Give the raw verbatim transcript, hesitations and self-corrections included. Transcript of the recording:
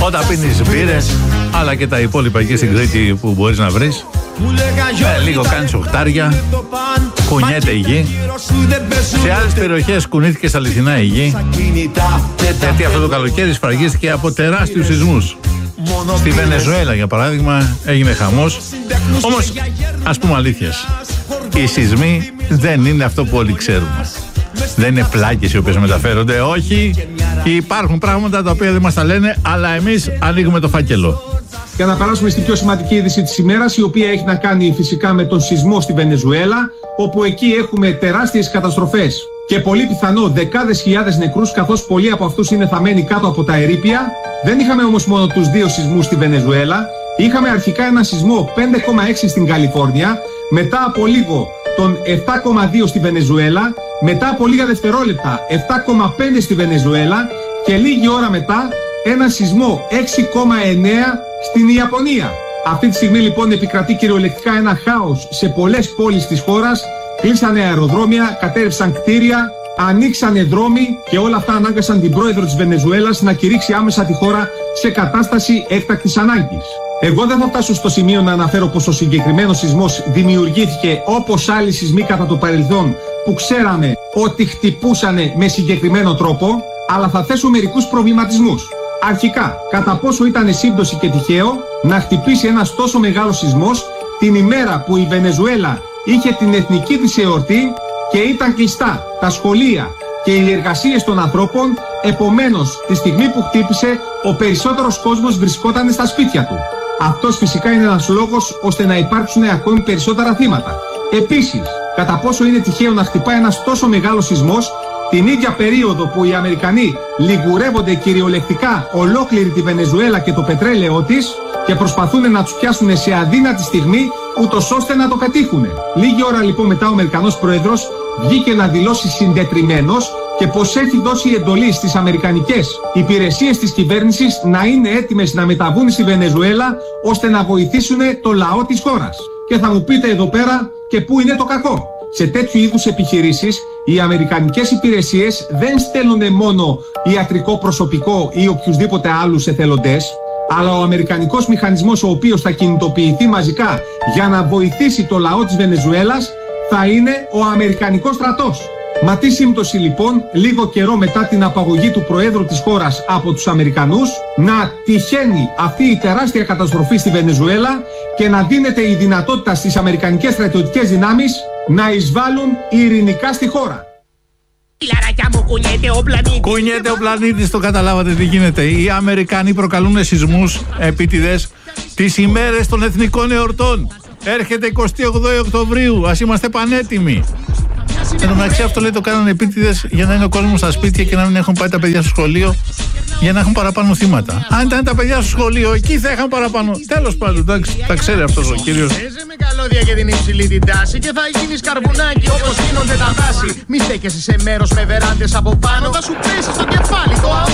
Όταν πίνεις μπύρες, αλλά και τα υπόλοιπα εκεί στην Κρήτη που μπορείς να βρεις, ε, λίγο κάνεις οχτάρια, κουνιέται η γη. Σε άλλες περιοχές κουνήθηκε στα αληθινά η γη, γιατί αυτό το καλοκαίρι σφραγίστηκε από τεράστιους σεισμούς. Στη Βενεζουέλα, για παράδειγμα, έγινε χαμός. Όμως, ας πούμε αλήθειες, οι σεισμοί δεν είναι αυτό που όλοι ξέρουμε. Δεν είναι πλάκες οι οποίες μεταφέρονται, όχι. Υπάρχουν πράγματα τα οποία δεν μας τα λένε, αλλά εμείς ανοίγουμε το φάκελο. Για να περάσουμε στην πιο σημαντική είδηση της ημέρας, η οποία έχει να κάνει φυσικά με τον σεισμό στη Βενεζουέλα, όπου εκεί έχουμε τεράστιες καταστροφές και πολύ πιθανό δεκάδες χιλιάδες νεκρούς, καθώς πολλοί από αυτούς είναι θαμμένοι κάτω από τα ερείπια. Δεν είχαμε όμως μόνο τους δύο σεισμούς στη Βενεζουέλα. Είχαμε αρχικά ένα σεισμό πέντε κόμμα έξι στην Καλιφόρνια, μετά από λίγο τον επτά κόμμα δύο στη Βενεζουέλα, μετά από λίγα δευτερόλεπτα επτά κόμμα πέντε στη Βενεζουέλα και λίγη ώρα μετά ένα σεισμό έξι κόμμα εννέα στην Ιαπωνία. Αυτή τη στιγμή λοιπόν επικρατεί κυριολεκτικά ένα χάος σε πολλές πόλεις της χώρας. Κλείσανε αεροδρόμια, κατέρευσαν κτίρια, ανοίξανε δρόμοι και όλα αυτά ανάγκασαν την πρόεδρο της Βενεζουέλας να κηρύξει άμεσα τη χώρα σε κατάσταση έκτακτης ανάγκης. Εγώ δεν θα φτάσω στο σημείο να αναφέρω πως ο συγκεκριμένος σεισμός δημιουργήθηκε όπως άλλοι σεισμοί κατά το παρελθόν που ξέραμε ότι χτυπούσανε με συγκεκριμένο τρόπο, αλλά θα θέσω μερικούς προβληματισμούς. Αρχικά, κατά πόσο ήταν σύμπτωση και τυχαίο να χτυπήσει ένας τόσο μεγάλος σεισμός την ημέρα που η Βενεζουέλα είχε την εθνική της εορτή και ήταν κλειστά τα σχολεία και οι εργασίες των ανθρώπων, επομένως τη στιγμή που χτύπησε ο περισσότερος κόσμος βρισκόταν στα σπίτια του. Αυτός φυσικά είναι ένας λόγος ώστε να υπάρξουν ακόμη περισσότερα θύματα. Επίσης, κατά πόσο είναι τυχαίο να χτυπάει ένας τόσο μεγάλος σεισμός την ίδια περίοδο που οι Αμερικανοί λιγουρεύονται κυριολεκτικά ολόκληρη τη Βενεζουέλα και το πετρέλαιό της και προσπαθούν να τους πιάσουν σε αδύνατη στιγμή ούτως ώστε να το πετύχουν. Λίγη ώρα λοιπόν μετά ο Αμερικανός Πρόεδρος βγήκε να δηλώσει συντετριμμένος και πως έχει δώσει εντολή στις αμερικανικές υπηρεσίες της κυβέρνησης να είναι έτοιμες να μεταβούν στη Βενεζουέλα ώστε να βοηθήσουν το λαό της χώρας. Και θα μου πείτε εδώ πέρα και πού είναι το κακό. Σε τέτοιου είδους επιχειρήσεις οι αμερικανικές υπηρεσίες δεν στέλνουν μόνο ιατρικό προσωπικό ή οποιουσδήποτε άλλους εθελοντές, αλλά ο αμερικανικός μηχανισμός ο οποίος θα κινητοποιηθεί μαζικά για να βοηθήσει το λαό της Βενεζουέλας θα είναι ο αμερικανικός στρατός. Μα τι σύμπτωση λοιπόν, λίγο καιρό μετά την απαγωγή του Προέδρου της χώρας από τους Αμερικανούς, να τυχαίνει αυτή η τεράστια καταστροφή στη Βενεζουέλα και να δίνεται η δυνατότητα στις αμερικανικές στρατιωτικές δυνάμεις να εισβάλλουν ειρηνικά στη χώρα. Μου, κουνιέται ο πλανήτης. Κουνιέται ο πλανήτης, το καταλάβατε τι γίνεται. Οι Αμερικανοί προκαλούν σεισμούς επίτηδες τις ημέρες των εθνικών εορτών. Έρχεται εικοστή όγδοη Οκτωβρίου, ας είμαστε πανέτοιμοι. Εν τω μεταξύ αυτό λέει το κάνανε επίτηδες για να είναι ο κόσμος στα σπίτια και να μην έχουν πάει τα παιδιά στο σχολείο, για να έχουν παραπάνω θύματα. Αν ήταν τα παιδιά στο σχολείο, εκεί θα είχαν παραπάνω. Τέλος πάντων, εντάξει, τα ξέρει αυτός ο κύριος. Παίζε με καλώδια για την υψηλή την τάση και θα γίνεις καρβουνάκι όπως γίνονται τα δάση. Μη στέκεσαι σε μέρος με βεράντες από πάνω, θα σου πέσει στο κεφάλι το